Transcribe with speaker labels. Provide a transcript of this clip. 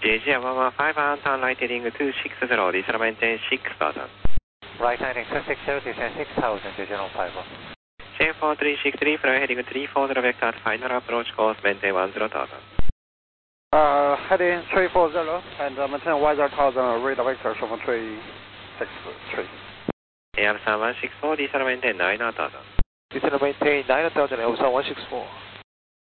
Speaker 1: JG 115 on turn right heading 260, descend maintain 6000.
Speaker 2: Right heading 260, descend 6000, JG 115.
Speaker 1: J4363, fly heading 340 vector, final approach course, maintain 10,000.
Speaker 3: Heading 340 and maintain 10,000, read vector from 363.
Speaker 1: AR 3164, descend maintain 9000.
Speaker 2: Descend maintain 9000, L 164.